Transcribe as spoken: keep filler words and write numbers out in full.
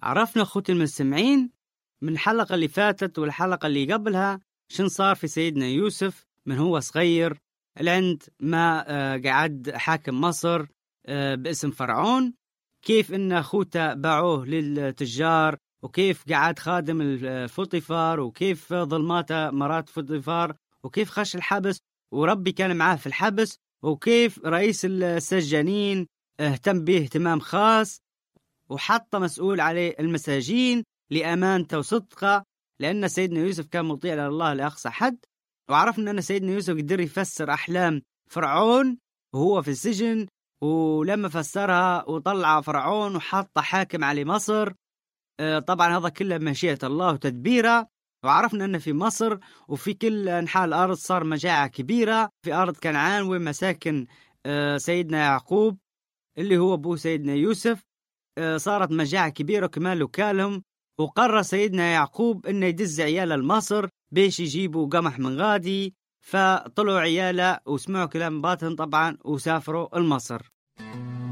عرفنا أخوتي المستمعين من الحلقة اللي فاتت والحلقة اللي قبلها شن صار في سيدنا يوسف من هو صغير لعند ما قعد حاكم مصر باسم فرعون، كيف إن أخوته باعوه للتجار، وكيف قعد خادم الفطيفار، وكيف ظلماته مرات فطيفار، وكيف خش الحبس وربي كان معاه في الحبس، وكيف رئيس السجانين اهتم به اهتمام خاص وحط مسؤول عليه المساجين لأمانته وصدقه، لأن سيدنا يوسف كان مطيع لله لأقصى حد. وعرفنا أن سيدنا يوسف قدر يفسر أحلام فرعون وهو في السجن، ولما فسرها وطلع فرعون وحط حاكم على مصر. طبعا هذا كله مشيئة الله وتدبيره. وعرفنا أن في مصر وفي كل أنحاء الأرض صار مجاعة كبيرة في أرض كنعان ومساكن سيدنا يعقوب اللي هو أبو سيدنا يوسف، صارت مجاعة كبيرة وكمان لكالهم. وقرر سيدنا يعقوب أنه يدز عياله لمصر بيش يجيبوا قمح من غادي، فطلعوا عياله وسمعوا كلام باطن طبعا وسافروا لمصر.